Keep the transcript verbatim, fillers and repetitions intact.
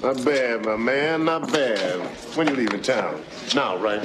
Not bad, my man, not bad. When you leaving town? Now, right?